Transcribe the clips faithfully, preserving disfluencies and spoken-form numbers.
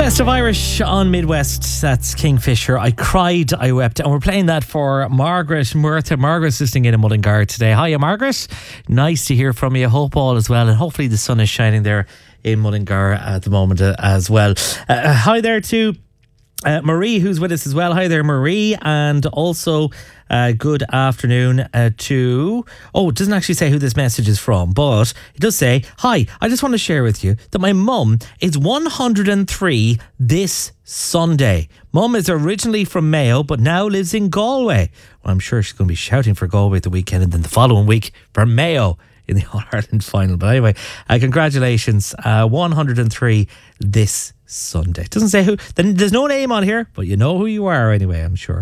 Best of Irish on Midwest. That's Kingfisher. I cried, I wept. And we're playing that for Margaret Murtha. Margaret's listening in in Mullingar today. Hiya, Margaret. Nice to hear from you. Hope all is well. And hopefully the sun is shining there in Mullingar at the moment uh, as well. Uh, hi there to uh, Marie, who's with us as well. Hi there, Marie. And also... Uh, good afternoon uh, to... Oh, it doesn't actually say who this message is from, but it does say, hi, I just want to share with you that my mum is one hundred and three this Sunday. Mum is originally from Mayo, but now lives in Galway. Well, I'm sure she's going to be shouting for Galway the weekend and then the following week for Mayo in the All-Ireland final. But anyway, uh, congratulations. Uh, one hundred and three this Sunday. Doesn't say who. Then there's no name on here, but you know who you are anyway, I'm sure.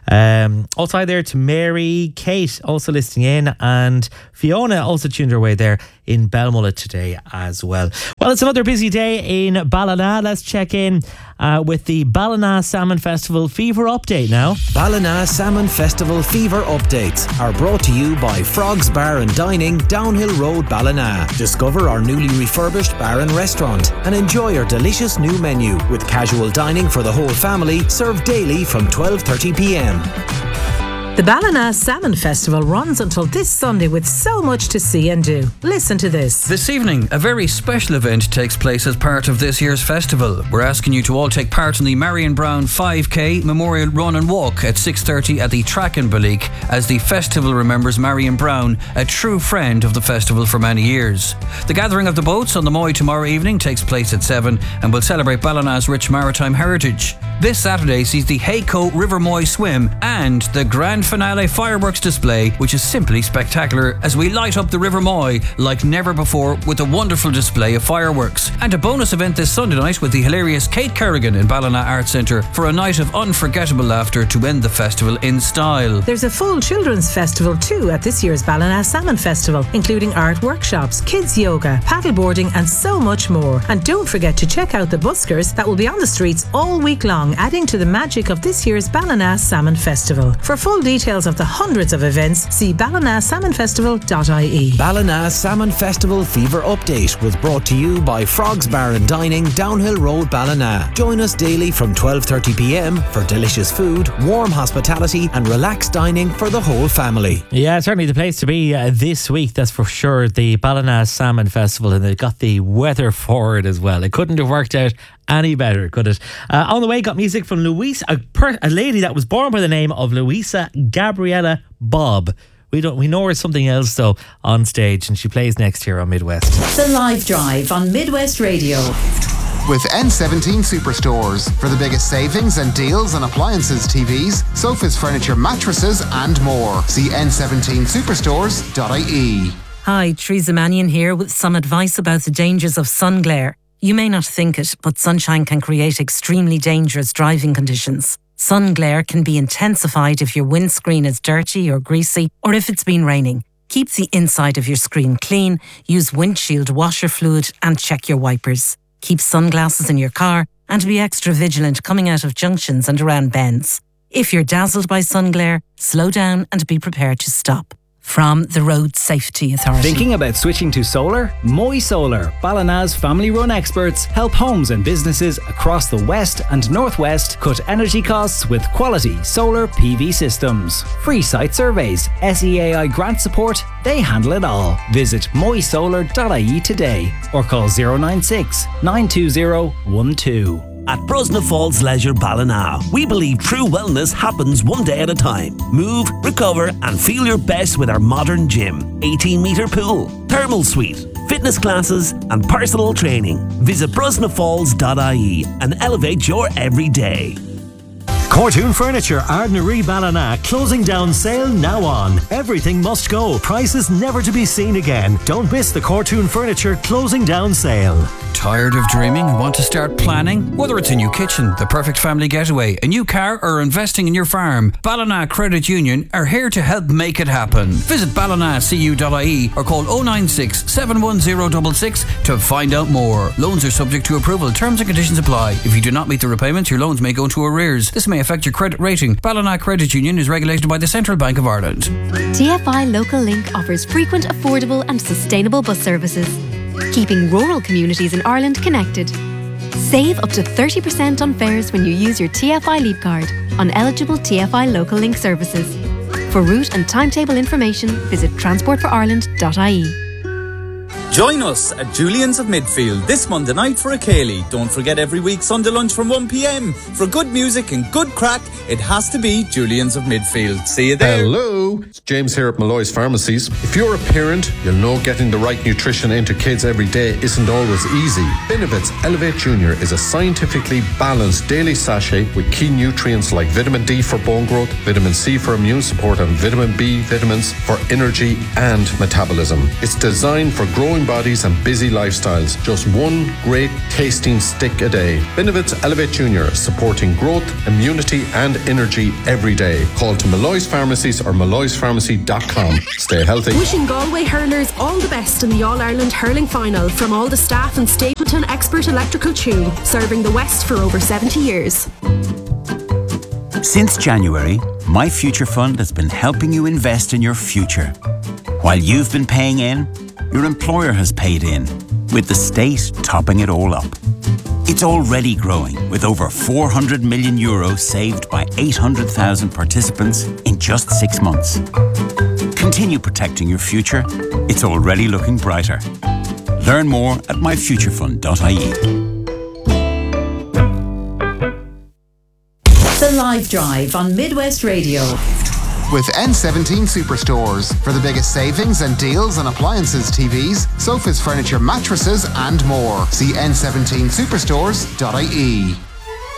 Um, also hi there to Mary, Kate also listening in, and Fiona also tuned her way there in Belmullet today as well. Well, it's another busy day in Ballina. Let's check in uh, with the Ballina Salmon Festival Fever Update now. Ballina Salmon Festival Fever Updates are brought to you by Frogs Bar and Dining, Downhill Road, Ballina. Discover our newly refurbished bar and restaurant and enjoy our delicious new menu with casual dining for the whole family, served daily from twelve thirty p m. The Ballina Salmon Festival runs until this Sunday with so much to see and do. Listen to this. This evening, a very special event takes place as part of this year's festival. We're asking you to all take part in the Marion Brown five K Memorial Run and Walk at six thirty at the Track in Balleek, as the festival remembers Marion Brown, a true friend of the festival for many years. The gathering of the boats on the Moy tomorrow evening takes place at seven and will celebrate Ballina's rich maritime heritage. This Saturday sees the Hayco River Moy swim and the grand finale fireworks display, which is simply spectacular as we light up the River Moy like never before with a wonderful display of fireworks. And a bonus event this Sunday night with the hilarious Kate Kerrigan in Ballina Arts Centre for a night of unforgettable laughter to end the festival in style. There's a full children's festival too at this year's Ballina Salmon Festival, including art workshops, kids yoga, paddleboarding and so much more. And don't forget to check out the buskers that will be on the streets all week long, adding to the magic of this year's Ballina Salmon Festival. For full details of the hundreds of events, see ballina salmon festival dot I E. Ballina Salmon Festival Fever Update was brought to you by Frogs Bar and Dining, Downhill Road, Ballina. Join us daily from twelve thirty p m for delicious food, warm hospitality and relaxed dining for the whole family. Yeah, certainly the place to be uh, this week, that's for sure. The Ballina Salmon Festival, and they've got the weather for it as well. It couldn't have worked out any better, could it? Uh, on the way, got music from Louisa, a, per, a lady that was born by the name of Louisa Gabriella Bob. We don't. We know her something else though on stage, and she plays next here on Midwest. The Live Drive on Midwest Radio. With N seventeen Superstores for the biggest savings and deals on appliances, T Vs, sofas, furniture, mattresses and more. See N seventeen superstores dot I E. Hi, Teresa Mannion here with some advice about the dangers of sun glare. You may not think it, but sunshine can create extremely dangerous driving conditions. Sun glare can be intensified if your windscreen is dirty or greasy, or if it's been raining. Keep the inside of your screen clean, use windshield washer fluid, and check your wipers. Keep sunglasses in your car, and be extra vigilant coming out of junctions and around bends. If you're dazzled by sun glare, slow down and be prepared to stop. From the Road Safety Authority. Thinking about switching to solar? Moy Solar, Ballina's family-run experts, help homes and businesses across the west and northwest cut energy costs with quality solar P V systems. Free site surveys, S E A I grant support, they handle it all. Visit moy solar dot I E today or call zero nine six, nine two zero, one two. At Brosna Falls Leisure Ballina, we believe true wellness happens one day at a time. Move, recover and feel your best with our modern gym, eighteen metre pool, thermal suite, fitness classes and personal training. Visit brosna falls dot I E and elevate your everyday. Cortoon Furniture, Ardnaree Ballina, closing down sale now on. Everything must go. Prices never to be seen again. Don't miss the Cortoon Furniture closing down sale. Tired of dreaming and want to start planning? Whether it's a new kitchen, the perfect family getaway, a new car or investing in your farm, Ballina Credit Union are here to help make it happen. Visit ballina c u dot I E or call oh nine six, seven one zero six six to find out more. Loans are subject to approval. Terms and conditions apply. If you do not meet the repayments, your loans may go into arrears. This may affect your credit rating. Ballina Credit Union is regulated by the Central Bank of Ireland. T F I Local Link offers frequent, affordable and sustainable bus services, keeping rural communities in Ireland connected. Save up to thirty percent on fares when you use your T F I Leap card on eligible T F I Local Link services. For route and timetable information, visit transport for ireland dot I E. Join us at Julian's of Midfield this Monday night for a Cayley. Don't forget every week Sunday lunch from one p.m. For good music and good crack, it has to be Julian's of Midfield. See you there. Hello, it's James here at Malloy's Pharmacies. If you're a parent, you'll know getting the right nutrition into kids every day isn't always easy. Benevit's Elevate Junior is a scientifically balanced daily sachet with key nutrients like vitamin D for bone growth, vitamin C for immune support, and vitamin B vitamins for energy and metabolism. It's designed for growing bodies and busy lifestyles. Just one great tasting stick a day. Benevit's Elevate Junior, supporting growth, immunity and energy every day. Call to Malloy's Pharmacies or malloys pharmacy dot com. Stay healthy. Wishing Galway hurlers all the best in the All-Ireland Hurling Final from all the staff and Stapleton Expert Electrical Tune, serving the West for over seventy years. Since January, My Future Fund has been helping you invest in your future. While you've been paying in, your employer has paid in, with the state topping it all up. It's already growing, with over four hundred million euros saved by eight hundred thousand participants in just six months. Continue protecting your future. It's already looking brighter. Learn more at my future fund dot I E. The Live Drive on Midwest Radio. With N seventeen Superstores for the biggest savings and deals on appliances, T Vs, sofas, furniture, mattresses and more. See N seventeen superstores dot I E.